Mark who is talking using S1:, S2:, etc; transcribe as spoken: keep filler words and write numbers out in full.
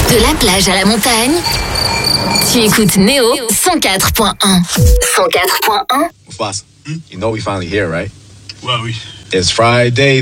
S1: De la plage à la montagne, tu écoutes Néo cent quatre point un. cent quatre point un.
S2: Mufasa, you know we finally here, right?
S3: Well, we...
S2: It's Friday.